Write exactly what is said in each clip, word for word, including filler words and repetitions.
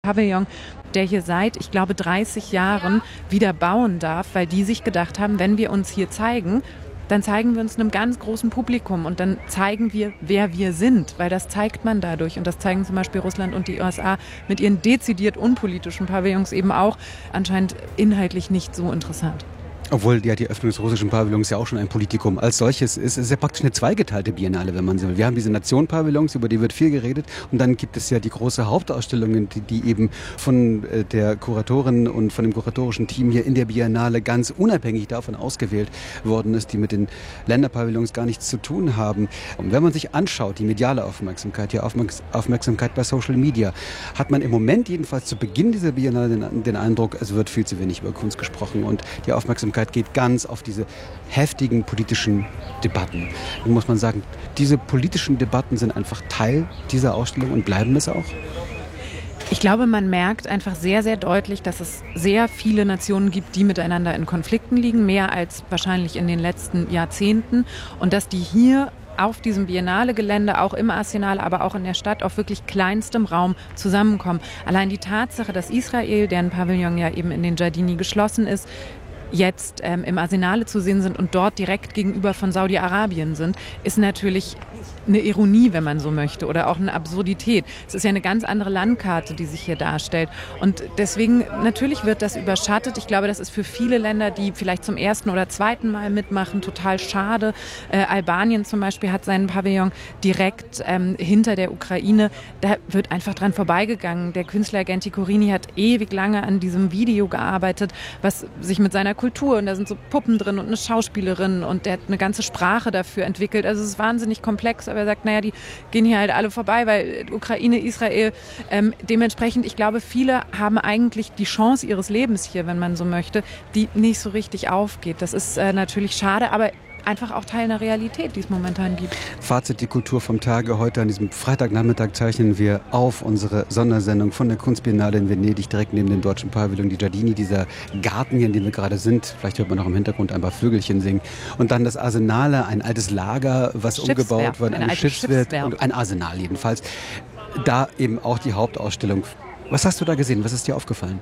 Pavillon, der hier seit, ich glaube, dreißig Jahren wieder bauen darf, weil die sich gedacht haben, wenn wir uns hier zeigen, dann zeigen wir uns einem ganz großen Publikum und dann zeigen wir, wer wir sind, weil das zeigt man dadurch und das zeigen zum Beispiel Russland und die U S A mit ihren dezidiert unpolitischen Pavillons eben auch anscheinend inhaltlich nicht so interessant. Obwohl ja die Öffnung des russischen Pavillons ja auch schon ein Politikum als solches ist. Es ist ja praktisch eine zweigeteilte Biennale, wenn man so will. Wir haben diese Nation-Pavillons, über die wird viel geredet. Und dann gibt es ja die große Hauptausstellung, die, die eben von der Kuratorin und von dem kuratorischen Team hier in der Biennale ganz unabhängig davon ausgewählt worden ist, die mit den Länderpavillons gar nichts zu tun haben. Und wenn man sich anschaut, die mediale Aufmerksamkeit, die Aufmerksamkeit bei Social Media, hat man im Moment jedenfalls zu Beginn dieser Biennale den, den Eindruck, es wird viel zu wenig über Kunst gesprochen und die Aufmerksamkeit geht ganz auf diese heftigen politischen Debatten. Nun muss man sagen, diese politischen Debatten sind einfach Teil dieser Ausstellung und bleiben es auch. Ich glaube, man merkt einfach sehr, sehr deutlich, dass es sehr viele Nationen gibt, die miteinander in Konflikten liegen, mehr als wahrscheinlich in den letzten Jahrzehnten. Und dass die hier auf diesem Biennale-Gelände, auch im Arsenal, aber auch in der Stadt, auf wirklich kleinstem Raum zusammenkommen. Allein die Tatsache, dass Israel, deren Pavillon ja eben in den Giardini geschlossen ist, jetzt ähm, im Arsenale zu sehen sind und dort direkt gegenüber von Saudi-Arabien sind, ist natürlich eine Ironie, wenn man so möchte, oder auch eine Absurdität. Es ist ja eine ganz andere Landkarte, die sich hier darstellt. Und deswegen, natürlich wird das überschattet. Ich glaube, das ist für viele Länder, die vielleicht zum ersten oder zweiten Mal mitmachen, total schade. Äh, Albanien zum Beispiel hat seinen Pavillon direkt ähm, hinter der Ukraine. Da wird einfach dran vorbeigegangen. Der Künstler Genti Corini hat ewig lange an diesem Video gearbeitet, was sich mit seiner Kultur, und da sind so Puppen drin und eine Schauspielerin und der hat eine ganze Sprache dafür entwickelt. Also es ist wahnsinnig komplex, aber er sagt, naja, die gehen hier halt alle vorbei, weil Ukraine, Israel, ähm, dementsprechend, ich glaube, viele haben eigentlich die Chance ihres Lebens hier, wenn man so möchte, die nicht so richtig aufgeht. Das ist äh, natürlich schade, aber einfach auch Teil einer Realität, die es momentan gibt. Fazit, die Kultur vom Tage. Heute an diesem Freitagnachmittag zeichnen wir auf unsere Sondersendung von der Kunstbiennale in Venedig, direkt neben dem deutschen Pavillon, die Giardini, dieser Garten hier, in dem wir gerade sind. Vielleicht hört man noch im Hintergrund ein paar Vögelchen singen. Und dann das Arsenale, ein altes Lager, was umgebaut wurde, ein, ein Schiffswerft, ein Arsenal jedenfalls. Da eben auch die Hauptausstellung. Was hast du da gesehen? Was ist dir aufgefallen?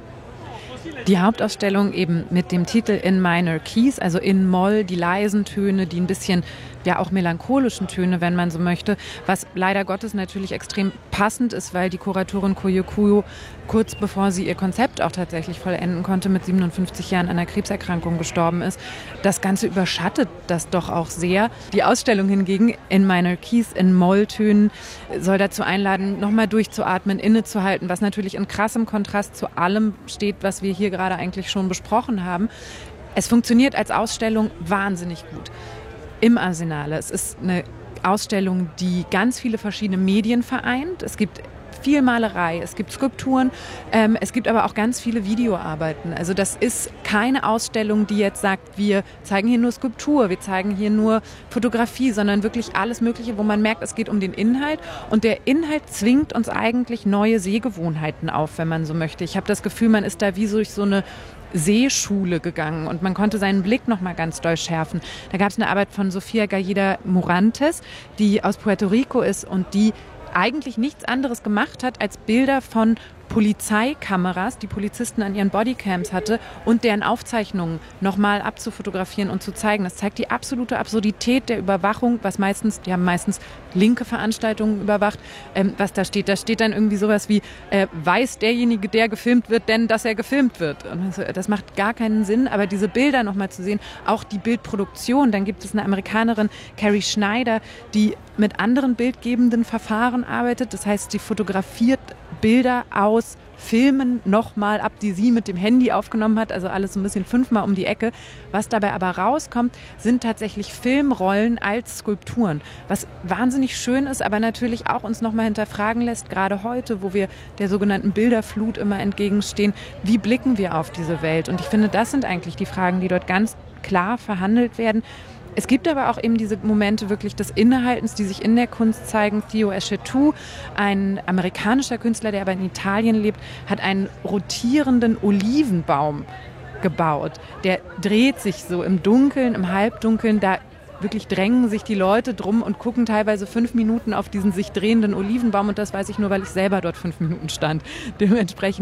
Die Hauptausstellung eben mit dem Titel In Minor Keys, also in Moll, die leisen Töne, die ein bisschen, ja auch melancholischen Töne, wenn man so möchte, was leider Gottes natürlich extrem passend ist, weil die Kuratorin Koyo kurz bevor sie ihr Konzept auch tatsächlich vollenden konnte, mit siebenundfünfzig Jahren an einer Krebserkrankung gestorben ist. Das Ganze überschattet das doch auch sehr. Die Ausstellung hingegen, In Minor Keys, in Molltönen, soll dazu einladen, nochmal durchzuatmen, innezuhalten, was natürlich in krassem Kontrast zu allem steht, was wir hier gerade eigentlich schon besprochen haben. Es funktioniert als Ausstellung wahnsinnig gut. Im Arsenale. Es ist eine Ausstellung, die ganz viele verschiedene Medien vereint. Es gibt viel Malerei, es gibt Skulpturen, ähm, es gibt aber auch ganz viele Videoarbeiten. Also das ist keine Ausstellung, die jetzt sagt, wir zeigen hier nur Skulptur, wir zeigen hier nur Fotografie, sondern wirklich alles Mögliche, wo man merkt, es geht um den Inhalt. Und der Inhalt zwingt uns eigentlich neue Sehgewohnheiten auf, wenn man so möchte. Ich habe das Gefühl, man ist da wie durch so eine Seeschule gegangen und man konnte seinen Blick noch mal ganz doll schärfen. Da gab es eine Arbeit von Sofia Gallida Morantes, die aus Puerto Rico ist und die eigentlich nichts anderes gemacht hat, als Bilder von Polizeikameras, die Polizisten an ihren Bodycams hatte, und deren Aufzeichnungen nochmal abzufotografieren und zu zeigen. Das zeigt die absolute Absurdität der Überwachung, was meistens, die haben meistens linke Veranstaltungen überwacht, ähm, was da steht. Da steht dann irgendwie sowas wie, äh, weiß derjenige, der gefilmt wird, denn, dass er gefilmt wird. Und das, das macht gar keinen Sinn, aber diese Bilder nochmal zu sehen, auch die Bildproduktion, dann gibt es eine Amerikanerin, Carrie Schneider, die mit anderen bildgebenden Verfahren arbeitet. Das heißt, sie fotografiert Bilder aus Filmen nochmal ab, die sie mit dem Handy aufgenommen hat, also alles so ein bisschen fünfmal um die Ecke. Was dabei aber rauskommt, sind tatsächlich Filmrollen als Skulpturen, was wahnsinnig schön ist, aber natürlich auch uns nochmal hinterfragen lässt, gerade heute, wo wir der sogenannten Bilderflut immer entgegenstehen, wie blicken wir auf diese Welt? Und ich finde, das sind eigentlich die Fragen, die dort ganz klar verhandelt werden. Es gibt aber auch eben diese Momente wirklich des Innehaltens, die sich in der Kunst zeigen. Theo Eschetou, ein amerikanischer Künstler, der aber in Italien lebt, hat einen rotierenden Olivenbaum gebaut. Der dreht sich so im Dunkeln, im Halbdunkeln. Da wirklich drängen sich die Leute drum und gucken teilweise fünf Minuten auf diesen sich drehenden Olivenbaum und das weiß ich nur, weil ich selber dort fünf Minuten stand. Dementsprechend